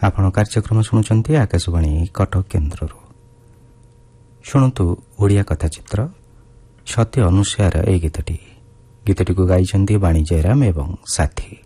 ଆପଣ କାର୍ଯ୍ୟକ୍ରମ ଶୁଣୁଛନ୍ତି ଆକାଶବାଣୀ କଟକ କେନ୍ଦ୍ରରୁ। ଶୁଣନ୍ତୁ ଓଡ଼ିଆ କଥାଚିତ୍ର ସତ୍ୟ ଅନୁସାର ଏହି ଗୀତଟିକୁ ଗାଇଛନ୍ତି ବାଣୀ ଜୟରାମ ଏବଂ ସାଥୀ।